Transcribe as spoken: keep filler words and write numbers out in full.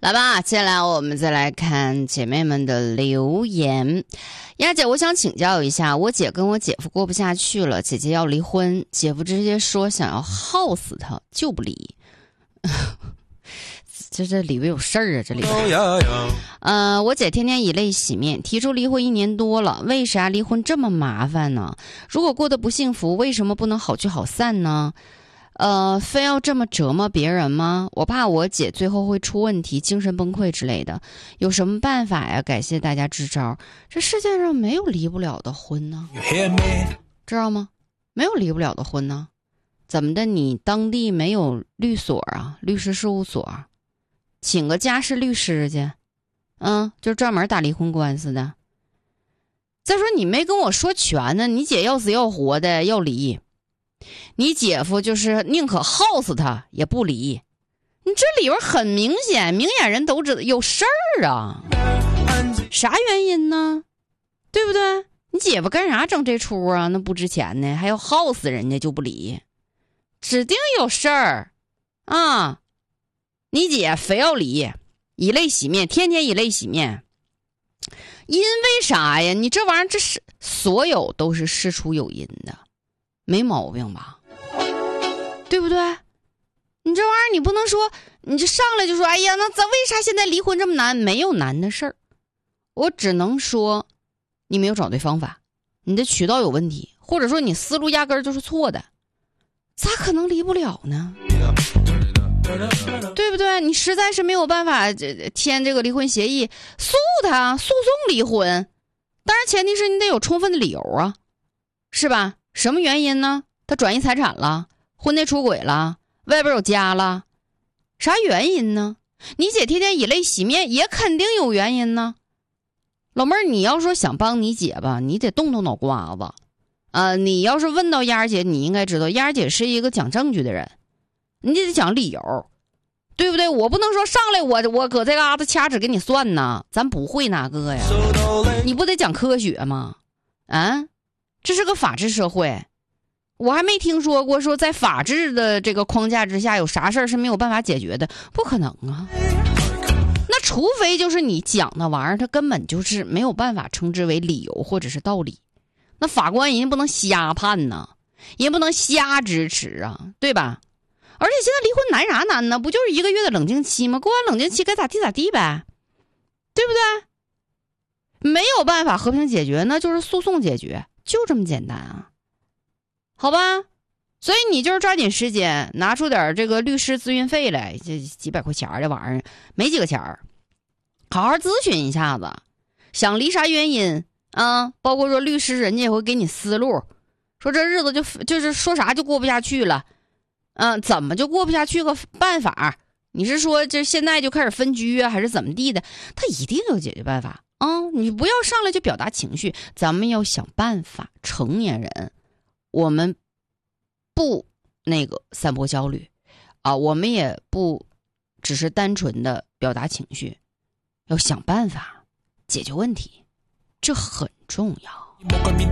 来吧，接下来我们再来看姐妹们的留言。丫姐，我想请教一下，我姐跟我姐夫过不下去了，姐姐要离婚，姐夫直接说想要耗死她，就不离。这这里边有事儿啊，这里边。呃，我姐天天以泪洗面，提出离婚一年多了，为啥离婚这么麻烦呢？如果过得不幸福，为什么不能好聚好散呢？呃，非要这么折磨别人吗？我怕我姐最后会出问题，精神崩溃之类的。有什么办法呀？感谢大家支招。这世界上没有离不了的婚呢，知道吗？没有离不了的婚呢。怎么的？你当地没有律所啊？律师事务所，请个家事律师去，嗯，就专门打离婚官司的。再说你没跟我说全呢，你姐要死要活的要离。你姐夫就是宁可耗死他也不离，你这里边很明显，明眼人都知道有事儿啊，啥原因呢？对不对？你姐夫干啥整这出啊？那不值钱呢，还要耗死人家就不离，指定有事儿啊！你姐非要离，以泪洗面，天天以泪洗面，因为啥呀？你这玩意儿，这是所有都是事出有因的。没毛病吧？对不对？你这玩意儿你不能说你这上来就说哎呀，那咱为啥现在离婚这么难？没有难的事儿，我只能说你没有找对方法，你的渠道有问题，或者说你思路压根儿就是错的，咋可能离不了呢？对不对？你实在是没有办法签这个离婚协议，诉他，诉讼离婚，当然前提是你得有充分的理由啊，是吧？什么原因呢？他转移财产了，婚内出轨了，外边有家了，啥原因呢？你姐天天以泪洗面，也肯定有原因呢。老妹儿，你要说想帮你姐吧，你得动动脑瓜子。呃，你要是问到丫姐，你应该知道丫姐是一个讲证据的人，你得讲理由，对不对？我不能说上来我我搁这嘎达掐指给你算呢，咱不会哪个呀？你不得讲科学吗？啊？这是个法治社会，我还没听说过说在法治的这个框架之下有啥事儿是没有办法解决的，不可能啊。那除非就是你讲那玩意儿它根本就是没有办法称之为理由或者是道理，那法官人家不能瞎判呢，人家不能瞎支持啊，对吧？而且现在离婚难啥难呢？不就是一个月的冷静期吗？过完冷静期该咋地咋地呗，对不对？没有办法和平解决，那就是诉讼解决，就这么简单啊，好吧？所以你就是抓紧时间拿出点这个律师咨询费来，这几百块钱的玩意儿没几个钱儿，好好咨询一下子，想离啥原因啊？包括说律师人家也会给你思路，说这日子就就是说啥就过不下去了，嗯、啊，怎么就过不下去个办法？你是说这现在就开始分居啊，还是怎么地的？他一定有解决办法。啊、嗯，你不要上来就表达情绪，咱们要想办法。成年人，我们不那个散播焦虑啊，我们也不只是单纯的表达情绪，要想办法解决问题，这很重要。